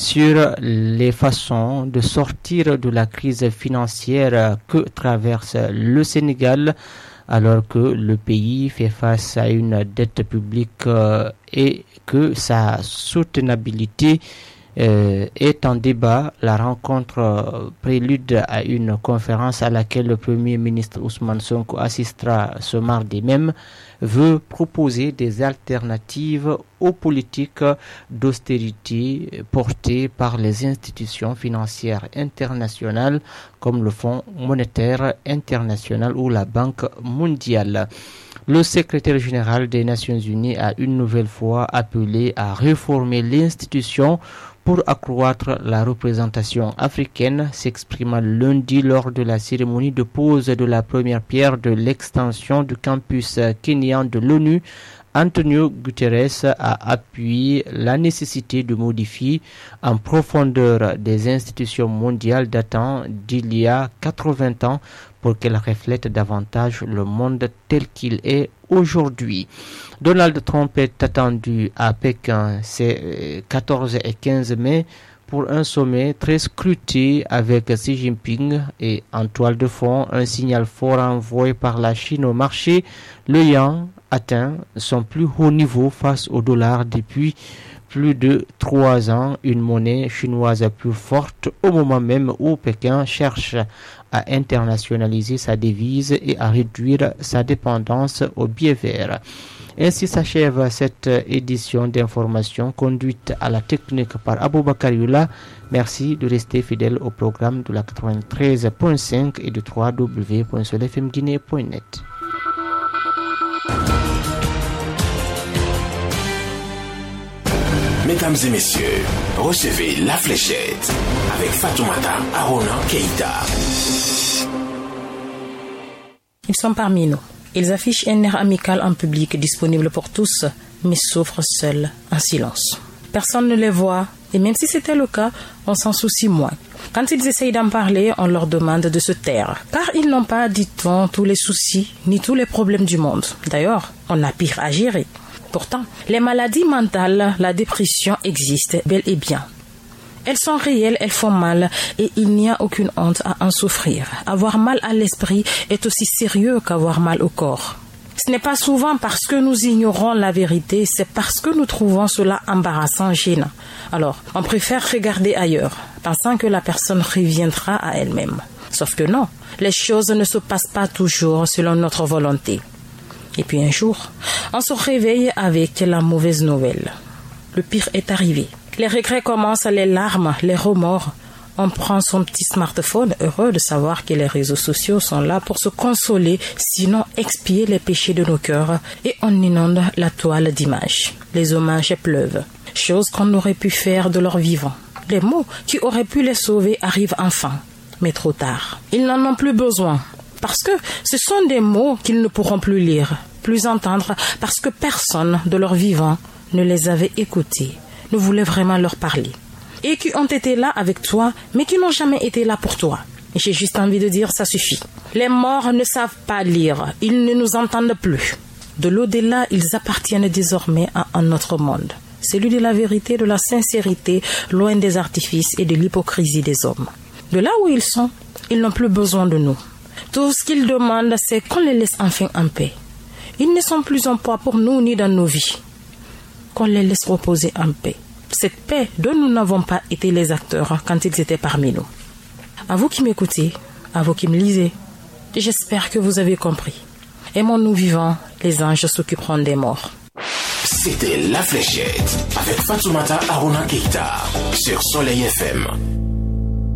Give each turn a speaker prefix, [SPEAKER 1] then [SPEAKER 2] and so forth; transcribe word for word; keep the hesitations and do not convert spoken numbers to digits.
[SPEAKER 1] sur les façons de sortir de la crise financière que traverse le Sénégal, alors que le pays fait face à une dette publique euh, et que sa soutenabilité euh, est en débat. La rencontre euh, prélude à une conférence à laquelle le Premier ministre Ousmane Sonko assistera ce mardi même, veut proposer des alternatives aux politiques d'austérité portées par les institutions financières internationales comme le Fonds monétaire international ou la Banque mondiale. Le secrétaire général des Nations Unies a une nouvelle fois appelé à réformer l'institution pour accroître la représentation africaine, s'exprimant lundi lors de la cérémonie de pose de la première pierre de l'extension du campus kényan de l'ONU. Antonio Guterres a appuyé la nécessité de modifier en profondeur des institutions mondiales datant d'il y a quatre-vingts ans pour qu'elles reflètent davantage le monde tel qu'il est aujourd'hui. Donald Trump est attendu à Pékin ces quatorze et quinze mai pour un sommet très scruté avec Xi Jinping et en toile de fond un signal fort envoyé par la Chine au marché. Le yuan atteint son plus haut niveau face au dollar depuis plus de trois ans, une monnaie chinoise plus forte au moment même où Pékin cherche à internationaliser sa devise et à réduire sa dépendance au billet vert. Ainsi s'achève cette édition d'information conduite à la technique par Aboubakar Youla. Merci de rester fidèle au programme de la quatre-vingt-treize point cinq et de w w w point sol f m guinée point net.
[SPEAKER 2] Mesdames et messieurs, recevez La Fléchette avec Fatoumata Arona Keïta.
[SPEAKER 3] Ils sont parmi nous. Ils affichent un air amical en public disponible pour tous, mais souffrent seuls, en silence. Personne ne les voit, et même si c'était le cas, on s'en soucie moins. Quand ils essayent d'en parler, on leur demande de se taire, car ils n'ont pas, dit-on, tous les soucis, ni tous les problèmes du monde. D'ailleurs, on a pire à gérer. Pourtant, les maladies mentales, la dépression existent bel et bien. Elles sont réelles, elles font mal et il n'y a aucune honte à en souffrir. Avoir mal à l'esprit est aussi sérieux qu'avoir mal au corps. Ce n'est pas souvent parce que nous ignorons la vérité, c'est parce que nous trouvons cela embarrassant, gênant. Alors, on préfère regarder ailleurs, pensant que la personne reviendra à elle-même. Sauf que non, les choses ne se passent pas toujours selon notre volonté. Et puis un jour, on se réveille avec la mauvaise nouvelle. Le pire est arrivé. Les regrets commencent, les larmes, les remords. On prend son petit smartphone, heureux de savoir que les réseaux sociaux sont là pour se consoler, sinon expier les péchés de nos cœurs, et on inonde la toile d'images. Les hommages pleuvent, chose qu'on aurait pu faire de leur vivant. Les mots qui auraient pu les sauver arrivent enfin, mais trop tard. Ils n'en ont plus besoin, parce que ce sont des mots qu'ils ne pourront plus lire, plus entendre, parce que personne de leur vivant ne les avait écoutés, ne voulait vraiment leur parler. Et qui ont été là avec toi, mais qui n'ont jamais été là pour toi. Et j'ai juste envie de dire, ça suffit. Les morts ne savent pas lire, ils ne nous entendent plus. De l'au-delà, ils appartiennent désormais à un autre monde. Celui de la vérité, de la sincérité, loin des artifices et de l'hypocrisie des hommes. De là où ils sont, ils n'ont plus besoin de nous. Tout ce qu'ils demandent, c'est qu'on les laisse enfin en paix. Ils ne sont plus un poids pour nous ni dans nos vies. Qu'on les laisse reposer en paix. Cette paix dont nous n'avons pas été les acteurs quand ils étaient parmi nous. À vous qui m'écoutez, à vous qui me lisez, j'espère que vous avez compris. Aimons-nous vivants, les anges s'occuperont des morts.
[SPEAKER 2] C'était La Fléchette avec Fatoumata Arona Keïta sur Soleil F M.